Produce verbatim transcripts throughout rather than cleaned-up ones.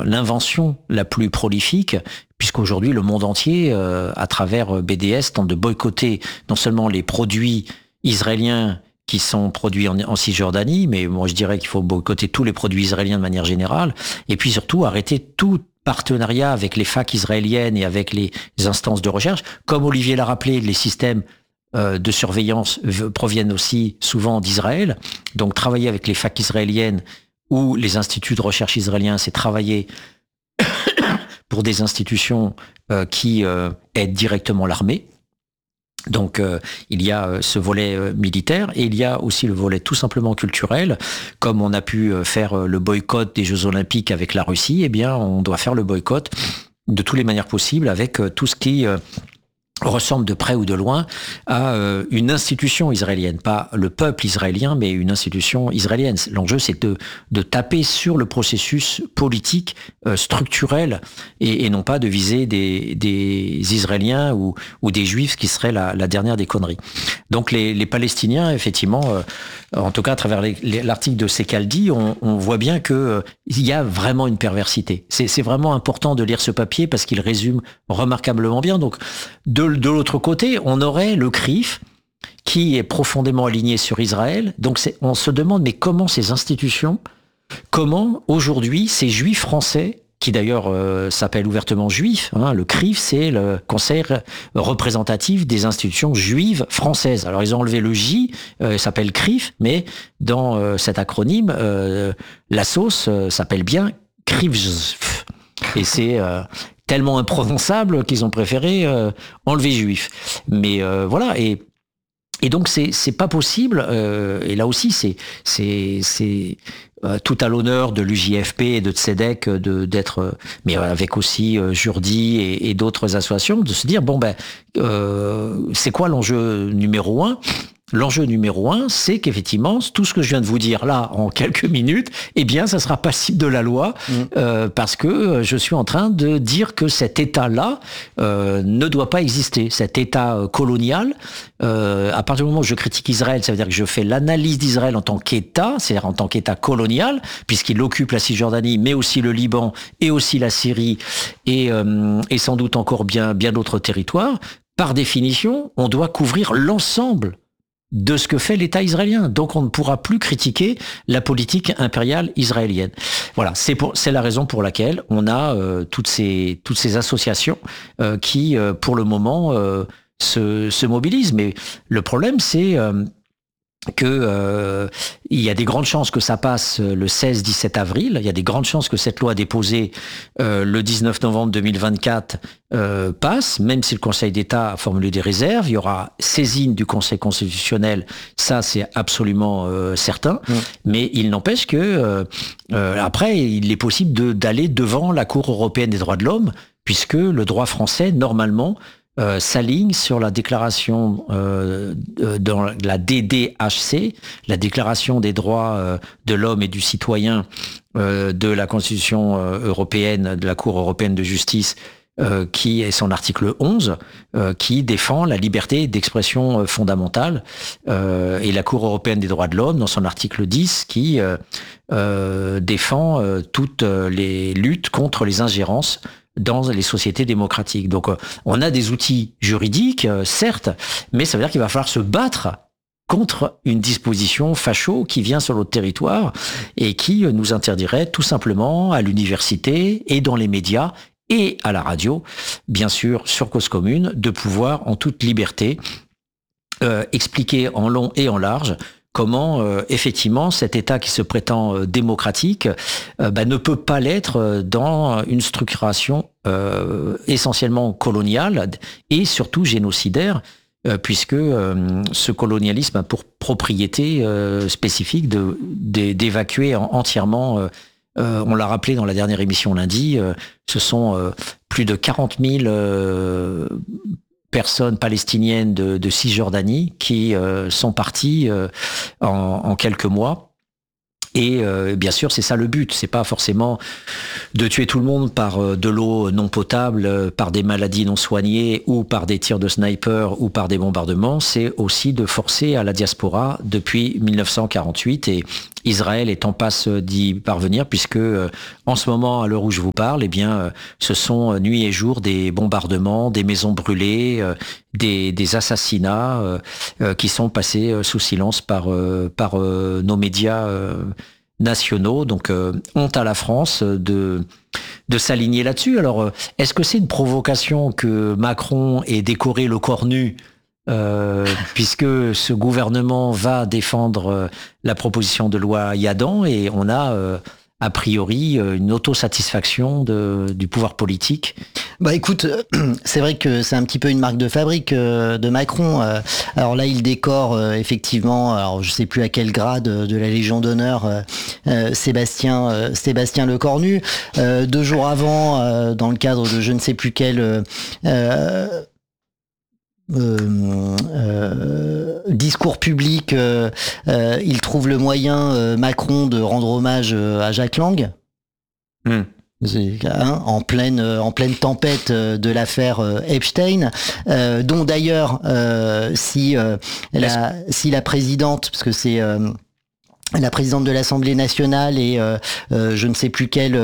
l'invention la plus prolifique, puisqu'aujourd'hui le monde entier, euh, à travers B D S, tente de boycotter non seulement les produits israéliens qui sont produits en, en Cisjordanie, mais moi je dirais qu'il faut boycotter tous les produits israéliens de manière générale, et puis surtout arrêter tout partenariat avec les facs israéliennes et avec les instances de recherche. Comme Olivier l'a rappelé, les systèmes euh, de surveillance proviennent aussi souvent d'Israël, donc travailler avec les facs israéliennes ou les instituts de recherche israéliens, c'est travailler pour des institutions euh, qui euh, aident directement l'armée. Donc euh, il y a euh, ce volet euh, militaire et il y a aussi le volet tout simplement culturel. Comme on a pu euh, faire euh, le boycott des Jeux Olympiques avec la Russie, eh bien on doit faire le boycott de toutes les manières possibles avec euh, tout ce qui euh, ressemble de près ou de loin à euh, une institution israélienne, pas le peuple israélien, mais une institution israélienne. L'enjeu, c'est de, de taper sur le processus politique euh, structurel et, et non pas de viser des, des Israéliens ou, ou des Juifs qui seraient la, la dernière des conneries. Donc les, les Palestiniens, effectivement, euh, en tout cas à travers les, les, l'article de Secaldi, on, on voit bien que euh, il y a vraiment une perversité. C'est, c'est vraiment important de lire ce papier parce qu'il résume remarquablement bien. Donc de De l'autre côté, on aurait le C R I F qui est profondément aligné sur Israël. Donc c'est, on se demande, mais comment ces institutions, comment aujourd'hui ces juifs français, qui d'ailleurs euh, s'appellent ouvertement juifs, hein, le C R I F c'est le conseil représentatif des institutions juives françaises. Alors ils ont enlevé le J, euh, il s'appelle C R I F, mais dans euh, cet acronyme, euh, la sauce euh, s'appelle bien C R I F. Et c'est... Euh, tellement imprononçable qu'ils ont préféré euh, enlever juif. Mais euh, voilà, et et donc c'est c'est pas possible. Euh, et là aussi c'est c'est c'est euh, tout à l'honneur de l'U J F P et de Tzedek de d'être, euh, mais avec aussi euh, Jourdi et, et d'autres associations, de se dire bon ben euh, c'est quoi l'enjeu numéro un? L'enjeu numéro un, c'est qu'effectivement, tout ce que je viens de vous dire là, en quelques minutes, eh bien, ça sera passible de la loi, mmh. euh, parce que je suis en train de dire que cet État-là euh, ne doit pas exister. Cet État colonial, euh, à partir du moment où je critique Israël, ça veut dire que je fais l'analyse d'Israël en tant qu'État, c'est-à-dire en tant qu'État colonial, puisqu'il occupe la Cisjordanie, mais aussi le Liban, et aussi la Syrie, et, euh, et sans doute encore bien, bien d'autres territoires. Par définition, on doit couvrir l'ensemble de ce que fait l'État israélien. Donc on ne pourra plus critiquer la politique impériale israélienne. Voilà, c'est pour, c'est la raison pour laquelle on a euh, toutes ces toutes ces associations euh, qui, euh, pour le moment, euh, se, se mobilisent. Mais le problème, c'est euh, que euh, il y a des grandes chances que ça passe le seize dix-sept avril. Il y a des grandes chances que cette loi déposée euh, le dix-neuf novembre deux mille vingt-quatre euh, passe, même si le Conseil d'État a formulé des réserves. Il y aura saisine du Conseil constitutionnel, ça c'est absolument euh, certain. Mmh. Mais il n'empêche que euh, euh, après, il est possible de, d'aller devant la Cour européenne des droits de l'homme, puisque le droit français, normalement, Euh, s'aligne sur la déclaration euh, dans la D D H C, la déclaration des droits euh, de l'homme et du citoyen euh, de la Constitution euh, européenne, de la Cour européenne de justice, euh, qui est son article onze, euh, qui défend la liberté d'expression euh, fondamentale, euh, et la Cour européenne des droits de l'homme, dans son article dix, qui euh, euh, défend euh, toutes les luttes contre les ingérences dans les sociétés démocratiques. Donc on a des outils juridiques, euh, certes, mais ça veut dire qu'il va falloir se battre contre une disposition facho qui vient sur notre territoire et qui nous interdirait tout simplement à l'université et dans les médias et à la radio, bien sûr sur Cause Commune, de pouvoir en toute liberté euh, expliquer en long et en large comment euh, effectivement cet État qui se prétend euh, démocratique euh, bah, ne peut pas l'être dans une structuration euh, essentiellement coloniale et surtout génocidaire, euh, puisque euh, ce colonialisme a pour propriété euh, spécifique de, de, d'évacuer en, entièrement, euh, euh, on l'a rappelé dans la dernière émission lundi, euh, ce sont euh, plus de quarante mille euh, personnes palestiniennes de, de Cisjordanie qui euh, sont parties euh, en, en quelques mois. Et euh, bien sûr, c'est ça le but. C'est pas forcément de tuer tout le monde par euh, de l'eau non potable, euh, par des maladies non soignées, ou par des tirs de sniper, ou par des bombardements. C'est aussi de forcer à la diaspora depuis mille neuf cent quarante-huit. Et, Israël est en passe d'y parvenir, puisque euh, en ce moment, à l'heure où je vous parle, eh bien, euh, ce sont euh, nuit et jour des bombardements, des maisons brûlées, euh, des, des assassinats euh, euh, qui sont passés euh, sous silence par, euh, par euh, nos médias euh, nationaux. Donc, euh, honte à la France de, de s'aligner là-dessus. Alors, euh, est-ce que c'est une provocation que Macron ait décoré le corps nu Euh, puisque ce gouvernement va défendre euh, la proposition de loi Yadan, et on a euh, a priori une autosatisfaction de, du pouvoir politique. Bah écoute, c'est vrai que c'est un petit peu une marque de fabrique euh, de Macron. Euh, alors là, il décore euh, effectivement, alors je sais plus à quel grade euh, de la Légion d'honneur, euh, euh, Sébastien euh, Sébastien Lecornu. Euh, deux jours avant, euh, dans le cadre de je ne sais plus quel euh, euh, Euh, euh, discours public, euh, euh, il trouve le moyen, euh, Macron, de rendre hommage euh, à Jack Lang. Mm. Hein, en pleine euh, en pleine tempête euh, de l'affaire euh, Epstein, euh, dont d'ailleurs euh, si euh, la si la présidente, parce que c'est euh, la présidente de l'Assemblée nationale et euh, euh, je ne sais plus quelle,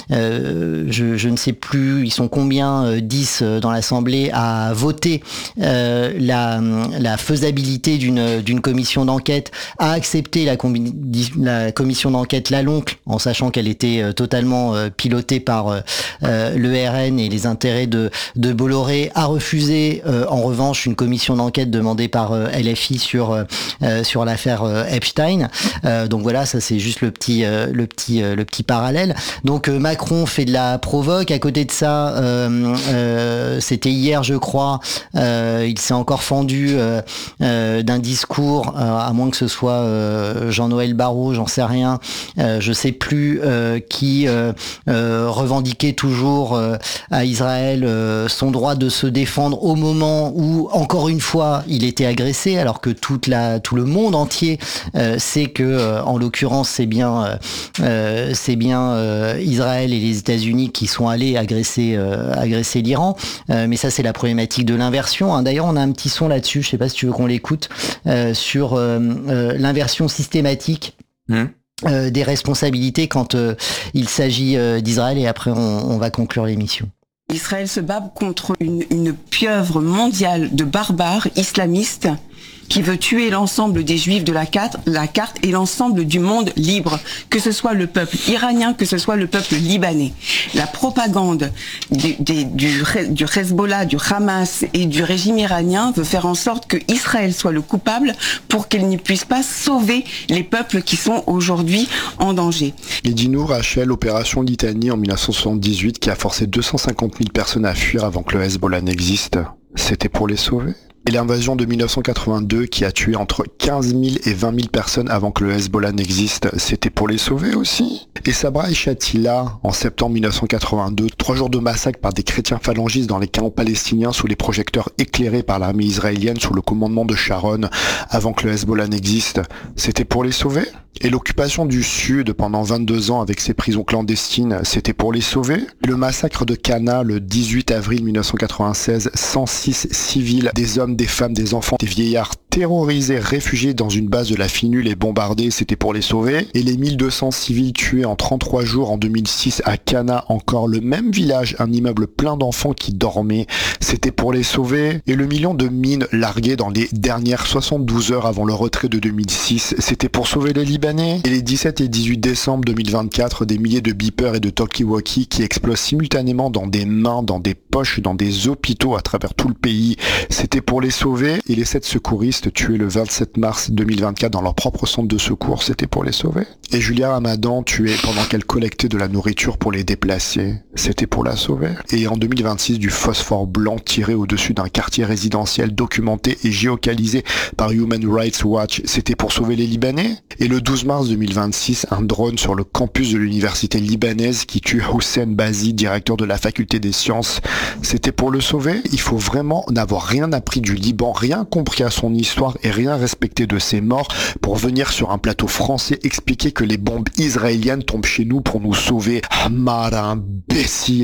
euh, je, je ne sais plus, ils sont combien, euh, dix euh, dans l'Assemblée, à voter euh, la, la faisabilité d'une d'une commission d'enquête, à accepter la, combi- la commission d'enquête Laloncle, en sachant qu'elle était euh, totalement euh, pilotée par euh, le R N et les intérêts de, de Bolloré, à refuser euh, en revanche une commission d'enquête demandée par euh, L F I sur, euh, sur l'affaire euh, Epstein. Euh, Donc voilà, ça c'est juste le petit, euh, le petit, euh, le petit parallèle. Donc euh, Macron fait de la provoque. À côté de ça, euh, euh, c'était hier, je crois, euh, il s'est encore fendu euh, euh, d'un discours, euh, à moins que ce soit euh, Jean-Noël Barrot, j'en sais rien, euh, je sais plus, euh, qui euh, euh, revendiquait toujours euh, à Israël euh, son droit de se défendre au moment où, encore une fois, il était agressé, alors que toute la, tout le monde entier euh, sait que euh, en l'occurrence, c'est bien, euh, c'est bien euh, Israël et les États-Unis qui sont allés agresser, euh, agresser l'Iran. Euh, mais ça, c'est la problématique de l'inversion. Hein. D'ailleurs, on a un petit son là-dessus. Je sais pas si tu veux qu'on l'écoute euh, sur euh, euh, l'inversion systématique. Mmh. Euh, des responsabilités quand euh, il s'agit euh, d'Israël. Et après, on, on va conclure l'émission. Israël se bat contre une, une pieuvre mondiale de barbares islamistes qui veut tuer l'ensemble des juifs de la carte, la carte et l'ensemble du monde libre, que ce soit le peuple iranien, que ce soit le peuple libanais. La propagande du, du, du, du Hezbollah, du Hamas et du régime iranien veut faire en sorte que Israël soit le coupable pour qu'il ne puisse pas sauver les peuples qui sont aujourd'hui en danger. Et dis-nous, Rachel, opération Litanie en dix-neuf cent soixante-dix-huit qui a forcé deux cent cinquante mille personnes à fuir avant que le Hezbollah n'existe, c'était pour les sauver ? Et l'invasion de dix-neuf cent quatre-vingt-deux qui a tué entre quinze mille et vingt mille personnes avant que le Hezbollah n'existe, c'était pour les sauver aussi. Et Sabra et Shatila, en septembre dix-neuf cent quatre-vingt-deux, trois jours de massacre par des chrétiens phalangistes dans les camps palestiniens sous les projecteurs éclairés par l'armée israélienne sous le commandement de Sharon avant que le Hezbollah n'existe, c'était pour les sauver. Et l'occupation du Sud pendant vingt-deux ans avec ses prisons clandestines, c'était pour les sauver. Et le massacre de Cana le dix-huit avril dix-neuf cent quatre-vingt-seize, cent six civils, des hommes, des femmes, des enfants, des vieillards terrorisés, réfugiés dans une base de la Finule et bombardés, c'était pour les sauver. Et les mille deux cents civils tués en trente-trois jours en deux mille six à Cana, encore le même village, un immeuble plein d'enfants qui dormaient, c'était pour les sauver. Et le million de mines larguées dans les dernières soixante-douze heures avant le retrait de deux mille six, c'était pour sauver les Libanais. Et les dix-sept et dix-huit décembre deux mille vingt-quatre, des milliers de beepers et de talkie-walkie qui explosent simultanément dans des mains, dans des poches, dans des hôpitaux à travers tout le pays, c'était pour les sauver. Et les sept secouristes tués le vingt-sept mars deux mille vingt-quatre dans leur propre centre de secours, c'était pour les sauver. Et Julia Ramadan tuée pendant qu'elle collectait de la nourriture pour les déplacer, c'était pour la sauver. Et en deux mille vingt-six, du phosphore blanc tiré au-dessus d'un quartier résidentiel documenté et géocalisé par Human Rights Watch, c'était pour sauver les Libanais. Et le douze mars deux mille vingt-six, un drone sur le campus de l'université libanaise qui tue Hossein Bazi, directeur de la faculté des sciences, c'était pour le sauver. Il faut vraiment n'avoir rien appris du Liban, rien compris à son histoire et rien respecté de ses morts pour venir sur un plateau français expliquer que les bombes israéliennes tombent chez nous pour nous sauver. Hamar, imbécile.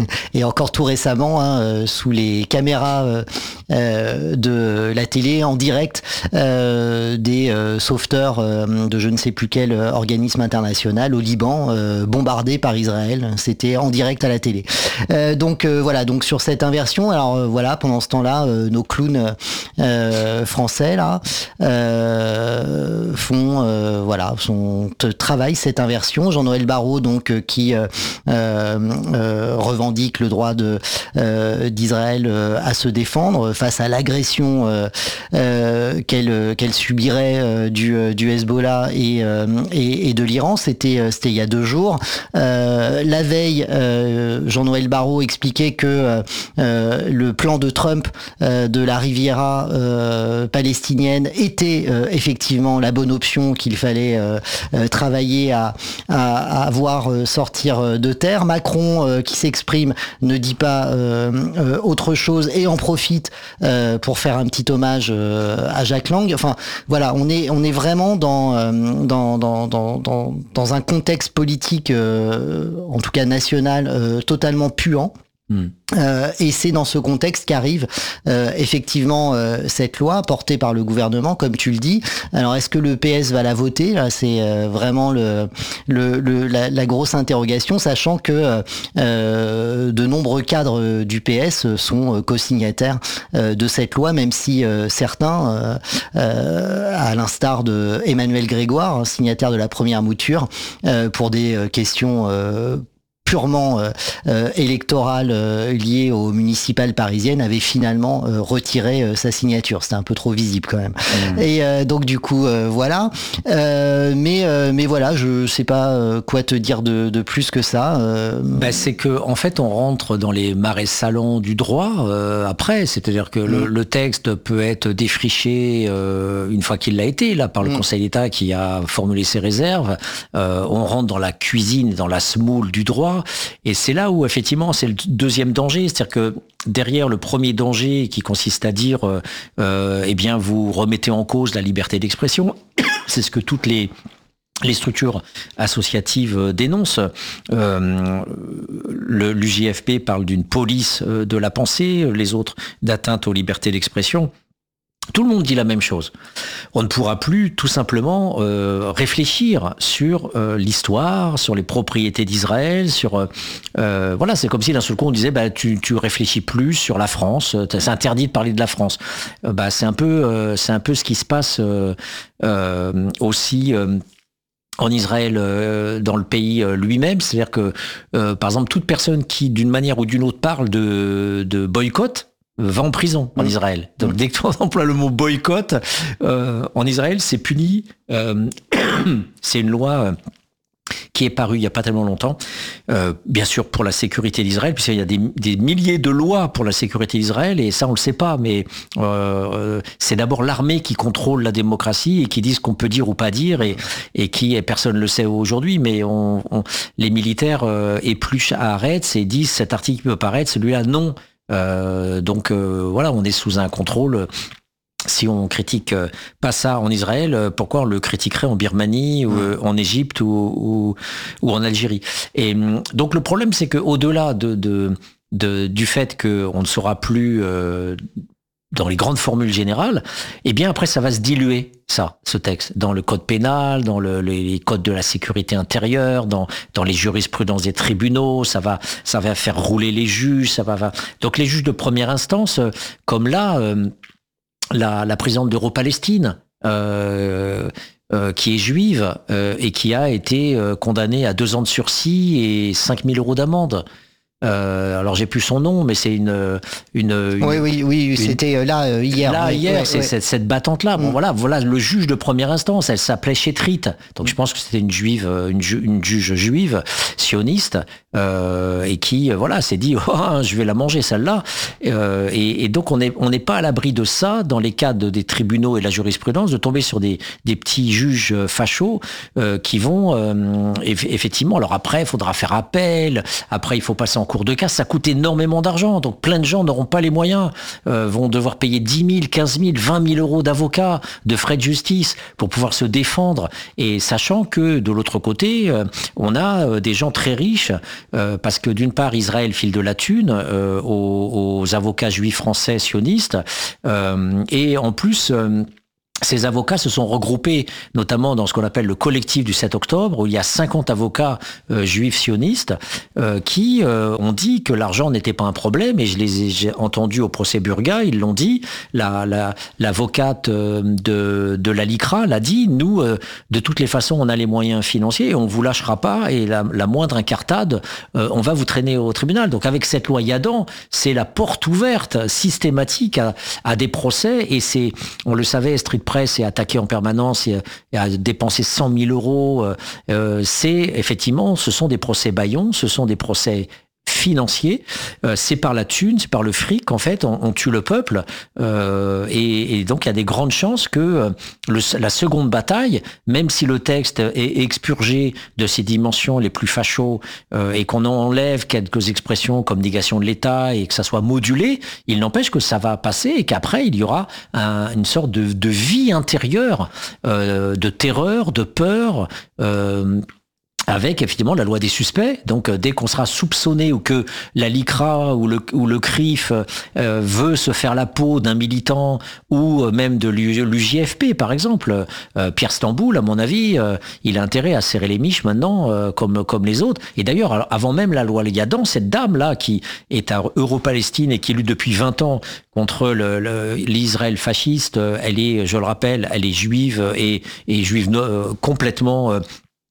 et encore tout récemment, hein, sous les caméras euh, euh, de la télé en direct, euh, des euh, sauveteurs euh, de je ne sais plus quel organisme international au Liban, euh, bombardés par Israël. C'était en direct à la télé. Euh, donc euh, voilà, donc sur cette inversion, alors euh, voilà, pendant ce temps-là, euh, nos clowns euh, français là euh, font euh, voilà, sont travaillent cette inversion. Jean-Noël Barrot, donc euh, qui euh, euh, revendique le droit de euh, d'Israël euh, à se défendre face à l'agression euh, euh, qu'elle qu'elle subirait euh, du du Hezbollah et euh, et, et de l'Iran. C'était c'était il y a deux jours. Euh, la veille, euh, Jean-Noël Barrot expliquait que euh, le plan de Trump euh, de la Riviera euh, palestinienne était euh, effectivement la bonne option qu'il fallait euh, euh, travailler à, à, à voir euh, sortir de terre. Macron euh, qui s'exprime ne dit pas euh, euh, autre chose et en profite euh, pour faire un petit hommage euh, à Jack Lang. Enfin voilà, on est on est vraiment dans euh, dans, dans dans dans dans un contexte politique euh, en tout cas national euh, totalement puant. Mmh. Euh, et c'est dans ce contexte qu'arrive euh, effectivement euh, cette loi portée par le gouvernement, comme tu le dis. Alors est-ce que le P S va la voter? Là, c'est euh, vraiment le, le, le la, la grosse interrogation, sachant que euh, de nombreux cadres du P S sont co-signataires euh, de cette loi, même si euh, certains, euh, euh, à l'instar de Emmanuel Grégoire, signataire de la première mouture, euh, pour des questions euh, purement euh, euh, électorale euh, liée aux municipales parisiennes, avait finalement euh, retiré euh, sa signature. C'était un peu trop visible quand même. Mmh. Et euh, donc du coup euh, voilà. Euh, mais euh, mais voilà, je sais pas euh, quoi te dire de, de plus que ça. Euh... Ben, c'est que en fait on rentre dans les marais salants du droit euh, après, c'est-à-dire que mmh. le, le texte peut être défriché euh, une fois qu'il l'a été là par le mmh. Conseil d'État qui a formulé ses réserves. Euh, on rentre dans la cuisine, dans la semoule du droit. Et c'est là où, effectivement, c'est le deuxième danger. C'est-à-dire que derrière le premier danger qui consiste à dire, euh, euh, eh bien, vous remettez en cause la liberté d'expression, c'est ce que toutes les les structures associatives dénoncent. Euh, le, l'U J F P parle d'une police de la pensée, les autres d'atteinte aux libertés d'expression. Tout le monde dit la même chose. On ne pourra plus tout simplement euh, réfléchir sur euh, l'histoire, sur les propriétés d'Israël, sur euh, voilà, c'est comme si d'un seul coup on disait bah tu tu réfléchis plus sur la France, c'est interdit de parler de la France. Euh, bah c'est un peu euh, c'est un peu ce qui se passe euh, euh, aussi. Euh, en Israël, euh, dans le pays euh, lui-même, c'est-à-dire que euh, par exemple toute personne qui d'une manière ou d'une autre parle de de boycott va en prison en mmh. Israël. Donc dès que tu emploies le mot boycott, euh, en Israël, c'est puni. Euh, c'est une loi euh, qui est parue il n'y a pas tellement longtemps, euh, bien sûr pour la sécurité d'Israël, puisqu'il y a des, des milliers de lois pour la sécurité d'Israël, et ça on le sait pas, mais euh, c'est d'abord l'armée qui contrôle la démocratie et qui dit ce qu'on peut dire ou pas dire, et, et qui, et personne ne le sait aujourd'hui, mais on, on, les militaires euh, épluchent à Haaretz et disent cet article peut paraître, celui-là non. Euh, donc euh, voilà, on est sous un contrôle. Si on critique euh, pas ça en Israël, euh, pourquoi on le critiquerait en Birmanie ou euh, en Égypte ou, ou, ou en Algérie? Et donc le problème, c'est que au-delà de, de, de du fait qu'on ne sera plus euh, dans les grandes formules générales, eh bien après ça va se diluer, ça, ce texte, dans le code pénal, dans le, les codes de la sécurité intérieure, dans dans les jurisprudences des tribunaux, ça va ça va faire rouler les juges, ça va, va... donc les juges de première instance, comme là, euh, la, la présidente d'Euro-Palestine, euh, euh, qui est juive euh, et qui a été euh, condamnée à deux ans de sursis et cinq mille euros d'amende. Euh, alors j'ai plus son nom, mais c'est une, une, une oui oui oui une, c'était là euh, hier là oui, hier ouais, c'est ouais. cette, cette battante là. Bon mmh. voilà voilà le juge de première instance, elle s'appelait Chétrit, donc je pense que c'était une juive, une, ju, une juge juive sioniste euh, et qui voilà s'est dit oh, je vais la manger celle-là euh, et, et donc on est on n'est pas à l'abri de ça dans les cas de, des tribunaux et de la jurisprudence, de tomber sur des des petits juges fachos euh, qui vont euh, effectivement, alors après il faudra faire appel, après il faut passer en recours de casse, ça coûte énormément d'argent. Donc plein de gens n'auront pas les moyens, euh, vont devoir payer dix mille, quinze mille, vingt mille euros d'avocats, de frais de justice pour pouvoir se défendre. Et sachant que de l'autre côté, euh, on a euh, des gens très riches, euh, parce que d'une part, Israël file de la thune euh, aux, aux avocats juifs français sionistes, euh, et en plus... Euh, Ces avocats se sont regroupés, notamment dans ce qu'on appelle le collectif du sept octobre, où il y a cinquante avocats euh, juifs sionistes euh, qui euh, ont dit que l'argent n'était pas un problème, et je les ai j'ai entendu au procès Burga, ils l'ont dit, la, la, l'avocate de, de la LICRA l'a dit, nous, euh, de toutes les façons, on a les moyens financiers, et on vous lâchera pas, et la, la moindre incartade, euh, on va vous traîner au tribunal. Donc avec cette loi Yadan, c'est la porte ouverte systématique à, à des procès, et c'est, on le savait, Street Presse est attaqué en permanence et, et a dépensé cent mille euros. Euh, c'est effectivement, ce sont des procès bâillons, ce sont des procès financiers, euh, c'est par la thune, c'est par le fric, en fait, on, on tue le peuple, euh, et, et donc il y a des grandes chances que euh, le, la seconde bataille, même si le texte est expurgé de ses dimensions les plus fachos, euh, et qu'on enlève quelques expressions comme négation de l'État, et que ça soit modulé, il n'empêche que ça va passer, et qu'après il y aura un, une sorte de, de vie intérieure, euh, de terreur, de peur, euh, avec effectivement la loi des suspects. Donc euh, dès qu'on sera soupçonné, ou que la LICRA ou le, ou le C R I F euh, veut se faire la peau d'un militant, ou euh, même de l'U J F P par exemple, euh, Pierre Stamboul, à mon avis, euh, il a intérêt à serrer les miches maintenant, euh, comme, comme les autres. Et d'ailleurs, avant même la loi Yadan, cette dame-là qui est à Euro-Palestine et qui lutte depuis vingt ans contre le, le, l'Israël fasciste, elle est, je le rappelle, elle est juive, et, et juive euh, complètement... Euh,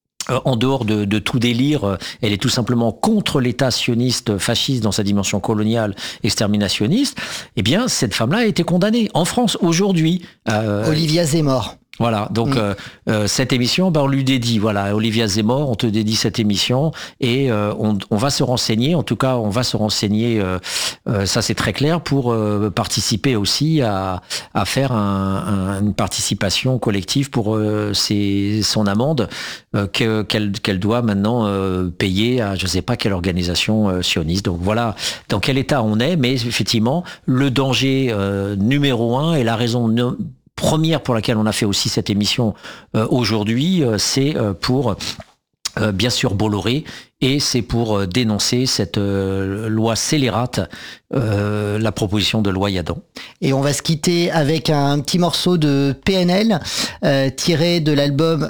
en dehors de, de tout délire, elle est tout simplement contre l'État sioniste fasciste dans sa dimension coloniale, exterminationniste. Eh bien, cette femme-là a été condamnée en France aujourd'hui. Euh, Olivia Zemmour. Voilà, donc mmh. euh, euh, cette émission, ben, on lui dédie, voilà, Olivia Zemmour, on te dédie cette émission, et euh, on, on va se renseigner, en tout cas on va se renseigner, euh, euh, ça c'est très clair, pour euh, participer aussi à, à faire un, un, une participation collective pour euh, ses, son amende euh, que, qu'elle, qu'elle doit maintenant euh, payer à je ne sais pas quelle organisation euh, sioniste. Donc voilà dans quel état on est, mais effectivement le danger euh, numéro un, et la raison no- première pour laquelle on a fait aussi cette émission euh, aujourd'hui, euh, c'est euh, pour euh, bien sûr Bolloré, et c'est pour euh, dénoncer cette euh, loi scélérate, euh, la proposition de loi Yadan. Et on va se quitter avec un petit morceau de P N L euh, tiré de l'album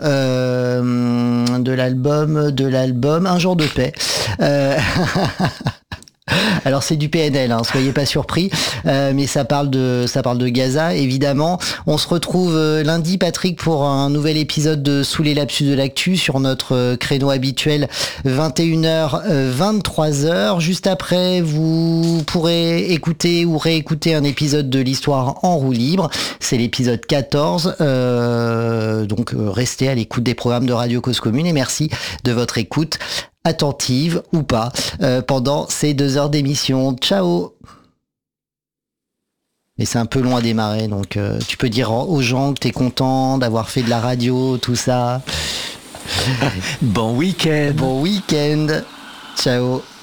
euh, de l'album de l'album Un jour de paix. Euh... Alors c'est du P N L, hein, soyez pas surpris, euh, mais ça parle de ça parle de Gaza évidemment. On se retrouve euh, lundi, Patrick, pour un nouvel épisode de Sous les lapsus de l'actu sur notre euh, créneau habituel vingt et une heures vingt-trois heures. Juste après, vous pourrez écouter ou réécouter un épisode de l'histoire en roue libre. C'est l'épisode quatorze. Euh, donc euh, restez à l'écoute des programmes de Radio Cause Commune, et merci de votre écoute attentive ou pas euh, pendant ces deux heures d'émission. Ciao. Mais c'est un peu long à démarrer, donc euh, tu peux dire aux gens que t'es content d'avoir fait de la radio, tout ça. Bon week-end. Bon week-end. Ciao.